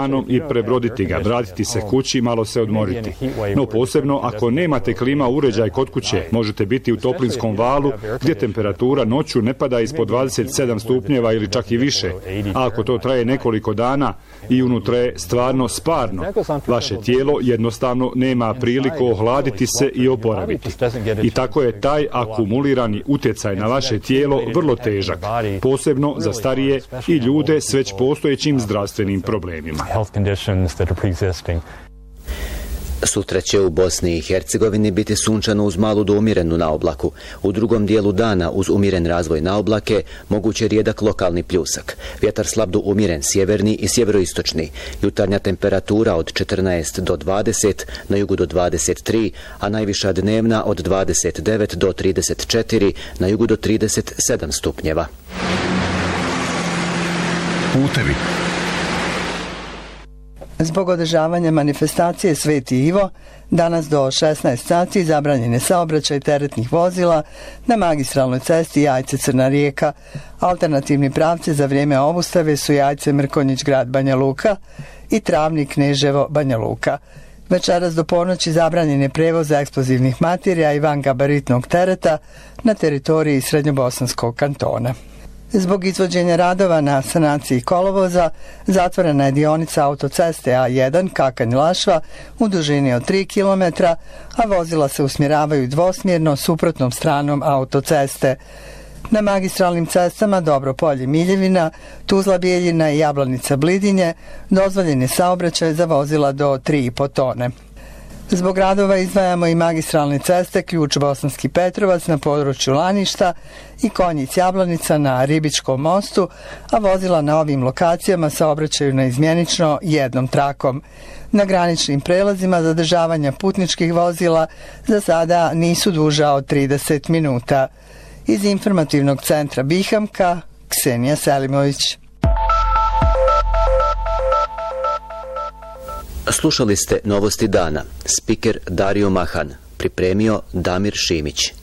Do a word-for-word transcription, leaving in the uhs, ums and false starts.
danom i prebroditi ga, vratiti se kući, malo se odmoriti. No posebno ako nemate klima uređaj kod kuće, možete biti u toplinskom valu gdje temperatura noću ne pada ispod dvadeset sedam stupnjeva ili čak i više. A ako to traje nekoliko dana i unutra je stvarno sparno, vaše tijelo jednostavno nema priliku ohladiti se i oporaviti. I tako je taj akumulirani utjecaj na vaše tijelo vrlo težak, posebno za starije i ljude s već postojećim zdravstvenim problemima. Sutra će u Bosni i Hercegovini biti sunčano uz malu do umjerenu naoblaku. U drugom dijelu dana uz umjeren razvoj naoblake moguće rijedak lokalni pljusak. Vjetar slab do umjeren sjeverni i sjeveroistočni. Jutarnja temperatura od četrnaest do dvadeset, na jugu do dvadeset tri, a najviša dnevna od dvadeset devet do trideset četiri, na jugu do trideset sedam stupnjeva. Putevi. Zbog održavanja manifestacije Sveti Ivo, danas do šesnaest sati zabranjen je saobraćaj teretnih vozila na magistralnoj cesti Jajce-Crna Rijeka. Alternativni pravci za vrijeme obustave su Jajce-Mrkonjić-Grad Banja Luka i Travnik-Kneževo Banja Luka. Večeras do ponoći zabranjen je prevoz eksplozivnih materija i vangabaritnog tereta na teritoriji Srednjobosanskog kantona. Zbog izvođenja radova na sanaciji kolovoza, zatvorena je dionica autoceste A jedan Kakanj-Lašva u dužini od tri kilometra, a vozila se usmjeravaju dvosmjerno suprotnom stranom autoceste. Na magistralnim cestama Dobropolje-Miljevina, Tuzla-Bijeljina i Jablanica-Blidinje dozvoljen je saobraćaj za vozila do tri i po tone. Zbog radova izdvajamo i magistralne ceste Ključ Bosanski Petrovac na području Laništa i Konjic-Jablanica na Ribičkom mostu, a vozila na ovim lokacijama saobraćaju neizmjenično jednom trakom. Na graničnim prelazima zadržavanja putničkih vozila za sada nisu duža od trideset minuta. Iz informativnog centra Bihamka, Ksenija Selimović. Slušali ste novosti dana. Spiker Dario Mahan, pripremio Damir Šimić.